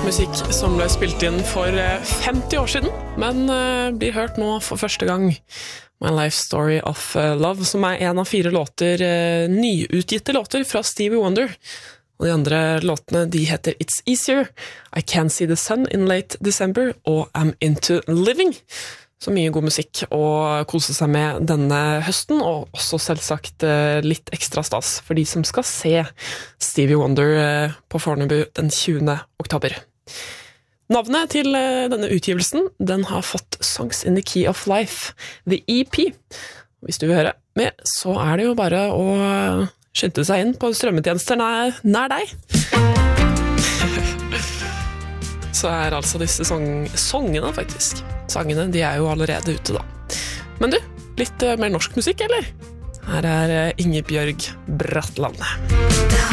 Musikk som ble spilt inn for 50 år siden, men blir hørt nå for første gang. My Life Story of Love, som en av 4 låter, nyutgitte låter fra Stevie Wonder. Og de andre låtene, de heter It's Easier, I Can't See the Sun in Late December og I'm Into Living. Så mye god musikk å kose seg med denne høsten, og også selvsagt litt ekstra stas for de som skal se Stevie Wonder på Fornebu den 20. oktober. Navnet til denne utgivelsen, den har fått Songs in the Key of Life, The EP. Hvis du vil høre med, så det jo bare å skynde seg inn på strømmetjenester nær deg. Så altså disse sangene faktisk. Sangene, de jo allerede ute da. Men du, litt mer norsk musikk, eller? Her Ingebjørg Bratland.